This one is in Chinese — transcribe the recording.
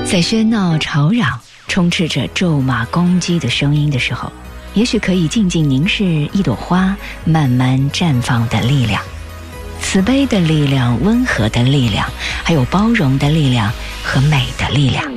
在喧闹吵嚷、充斥着咒骂攻击的声音的时候，也许可以静静凝视一朵花慢慢绽放的力量，慈悲的力量、温和的力量，还有包容的力量和美的力量。